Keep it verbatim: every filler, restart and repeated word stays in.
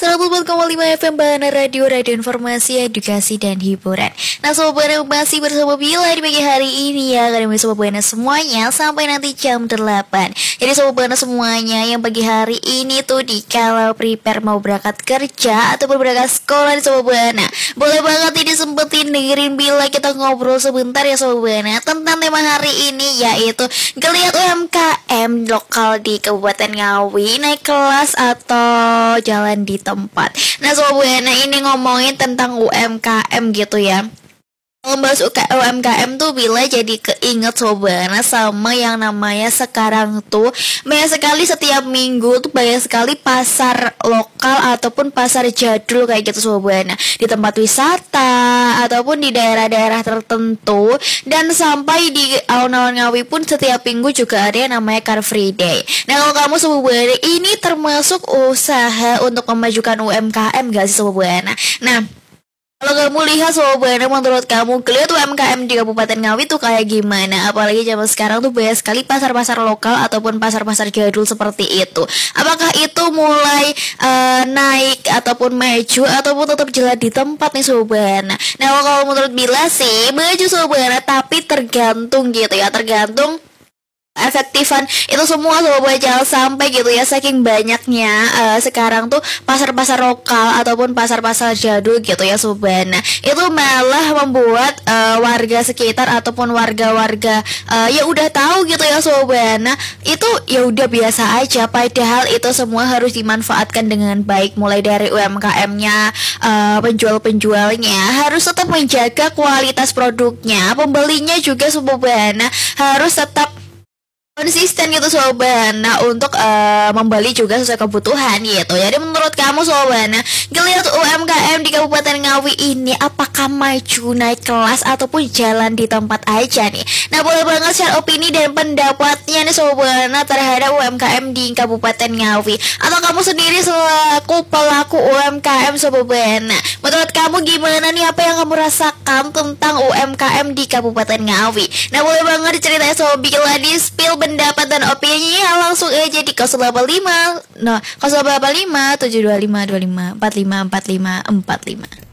seratus empat koma lima F M Bahana Radio, radio informasi, edukasi, dan hiburan. Nah Sobat Bahana masih bersama Bila di pagi hari ini ya. Kalian Sobat Bahana semuanya sampai nanti jam delapan. Jadi Sobat Bahana semuanya yang pagi hari ini tuh di kalau prepare mau berangkat kerja atau berangkat sekolah di Sobat Bahana, boleh banget ini sempetin dengerin Bila kita ngobrol sebentar ya Sobat Bahana tentang tema hari ini, yaitu geliat U M K M lokal di Kabupaten Ngawi, naik kelas atau jalan di tempat. Nah Sobat Bahana ini ngomongin tentang U M K M gitu ya. Kalau bahas U M K M tuh Bila jadi keinget Sobat Bahana sama yang namanya sekarang tuh banyak sekali setiap minggu tuh banyak sekali pasar lokal ataupun pasar jadul kayak gitu Sobat Bahana, di tempat wisata ataupun di daerah-daerah tertentu, dan sampai di alun-alun Ngawi pun setiap minggu juga ada yang namanya Car Free Day. Nah kalau kamu Sobat Bahana ini termasuk usaha untuk memajukan U M K M gak sih Sobat Bahana? Nah kalau kamu lihat Sobat Bahana, menurut kamu geliat U M K M di Kabupaten Ngawi tuh kayak gimana? Apalagi zaman sekarang tuh banyak sekali pasar-pasar lokal ataupun pasar-pasar jadul seperti itu. Apakah itu mulai uh, naik ataupun maju ataupun tetap jalan di tempat nih Sobat Bahana? Nah kalau menurut Bila sih maju Sobat Bahana, tapi tergantung gitu ya, tergantung efektifan itu semua Sobat Bahana, jangan sampai gitu ya saking banyaknya uh, sekarang tuh pasar-pasar lokal ataupun pasar-pasar jadul gitu ya Sobat Bahana, itu malah membuat uh, warga sekitar ataupun warga-warga uh, ya udah tahu gitu ya Sobat Bahana, itu ya udah biasa aja, padahal itu semua harus dimanfaatkan dengan baik, mulai dari U M K M-nya, uh, penjual-penjualnya harus tetap menjaga kualitas produknya, pembelinya juga Sobat Bahana harus tetap konsisten gitu Sobat Bahana untuk uh, membeli juga sesuai kebutuhan gitu. Jadi menurut kamu Sobat Bahana, geliat U M K M di Kabupaten Ngawi ini apakah maju naik kelas ataupun jalan di tempat aja nih? Nah boleh banget share opini dan pendapatnya nih Sobat Bahana terhadap U M K M di Kabupaten Ngawi, atau kamu sendiri selaku pelaku U M K M Sobat Bahana, menurut kamu gimana nih, apa yang kamu rasakan tentang U M K M di Kabupaten Ngawi? Nah boleh banget diceritain Sobat Bila di spill pendapat dan opininya langsung aja di nol delapan lima no nol delapan lima tujuh dua lima dua lima empat lima empat lima empat lima.